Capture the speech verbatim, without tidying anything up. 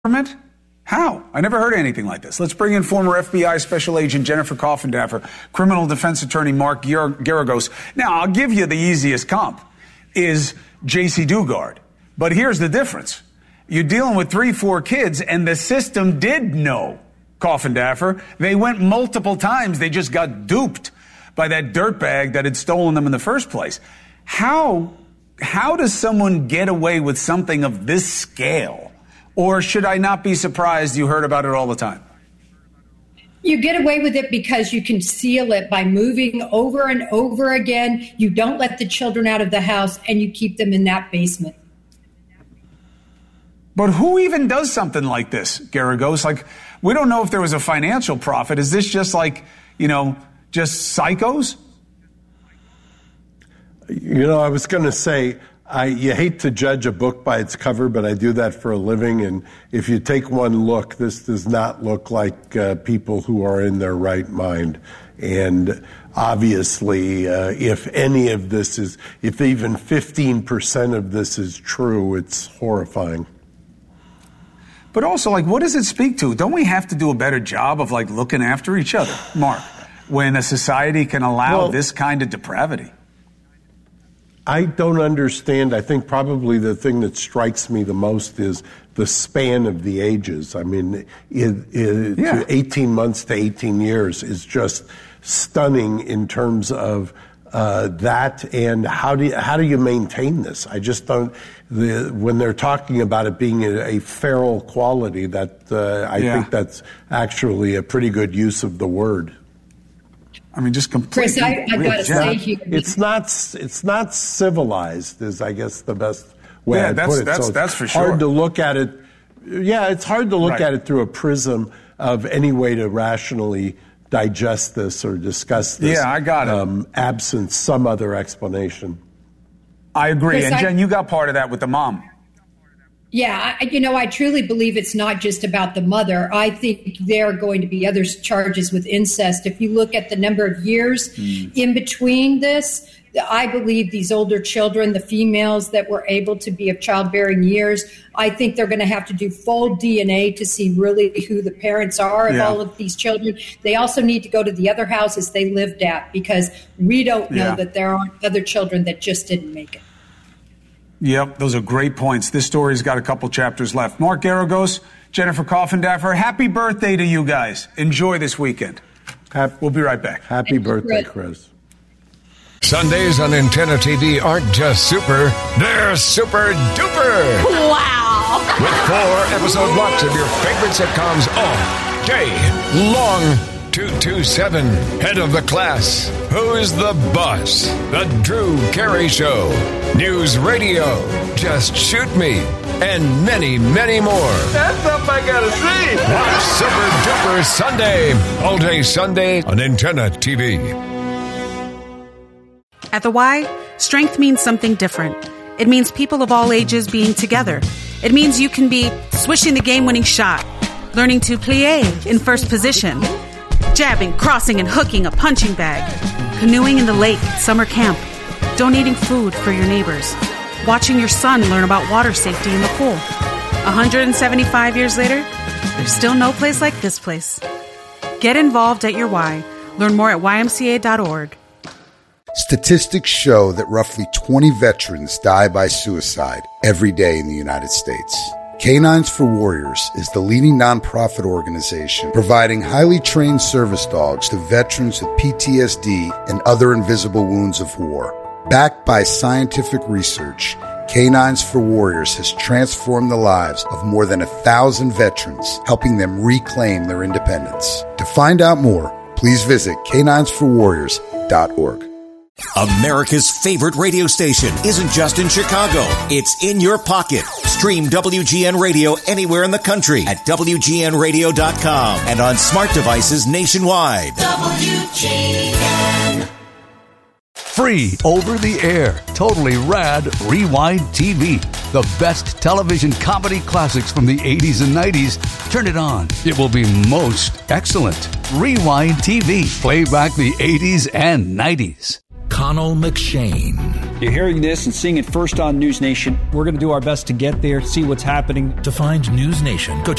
government? How? I never heard anything like this. Let's bring in former F B I Special Agent Jennifer Coffindaffer, criminal defense attorney Mark Geragos. Now, I'll give you the easiest comp is J C Dugard. But here's the difference. You're dealing with three, four kids, and the system did know Coffindaffer. They went multiple times. They just got duped by that dirtbag that had stolen them in the first place. How, how does someone get away with something of this scale? Or should I not be surprised you heard about it all the time? You get away with it because you conceal it by moving over and over again. You don't let the children out of the house, and you keep them in that basement. But who even does something like this, Geragos? Like, we don't know if there was a financial profit. Is this just like, you know, just psychos? You know, I was going to say, I, you hate to judge a book by its cover, but I do that for a living. And if you take one look, this does not look like uh, people who are in their right mind. And obviously, uh, if any of this is, if even fifteen percent of this is true, it's horrifying. But also, like, what does it speak to? Don't we have to do a better job of, like, looking after each other, Mark, when a society can allow well, this kind of depravity? I don't understand. I think probably the thing that strikes me the most is the span of the ages. I mean, it, it, yeah. eighteen months to eighteen years is just stunning in terms of uh, that. And how do you, how do you maintain this? I just don't. The, when they're talking about it being a, a feral quality, that uh, I yeah. think that's actually a pretty good use of the word. I mean, just completely. Chris, I, I gotta say here, it's not it's not civilized, is I guess the best way yeah, I'd that's, put it. That's so that's for sure. Hard to look at it. Yeah, it's hard to look right. at it through a prism of any way to rationally digest this or discuss this. Yeah, I got it. Um, absent some other explanation. I agree, Chris, and I, Jen, you got part of that with the mom. Yeah, I, you know, I truly believe it's not just about the mother. I think there are going to be other charges with incest. If you look at the number of years mm. in between this, I believe these older children, the females that were able to be of childbearing years, I think they're going to have to do full D N A to see really who the parents are of yeah. all of these children. They also need to go to the other houses they lived at, because we don't know yeah. that there aren't other children that just didn't make it. Yep, those are great points. This story's got a couple chapters left. Mark Geragos, Jennifer Coffindaffer, happy birthday to you guys. Enjoy this weekend. Happy, we'll be right back. Happy birthday, Chris. Sundays on Antenna T V aren't just super, they're super duper. Wow. With four episode blocks of your favorite sitcoms all day long. two two seven, Head of the Class, Who's the Boss, The Drew Carey Show, News Radio, Just Shoot Me, and many, many more. That's stuff I gotta see. Watch Super Duper Sunday, all day Sunday on Antenna T V. At the Y, strength means something different. It means people of all ages being together. It means you can be swishing the game-winning shot, learning to plie in first position, jabbing, crossing, and hooking a punching bag, canoeing in the lake at summer camp, donating food for your neighbors, watching your son learn about water safety in the pool. one hundred seventy-five years later, there's still no place like this place. Get involved at your Y. Learn more at Y M C A dot org. Statistics show that roughly twenty veterans die by suicide every day in the United States. Canines for Warriors is the leading nonprofit organization providing highly trained service dogs to veterans with P T S D and other invisible wounds of war. Backed by scientific research, Canines for Warriors has transformed the lives of more than a thousand veterans, helping them reclaim their independence. To find out more, please visit canines for warriors dot org. America's favorite radio station isn't just in Chicago. It's in your pocket. Stream W G N Radio anywhere in the country at W G N radio dot com and on smart devices nationwide. W G N. Free over the air, totally rad Rewind T V. The best television comedy classics from the eighties and nineties. Turn it on. It will be most excellent. Rewind T V. Play back the eighties and nineties. Connell McShane. You're hearing this and seeing it first on News Nation. We're going to do our best to get there, see what's happening. To find News Nation, go to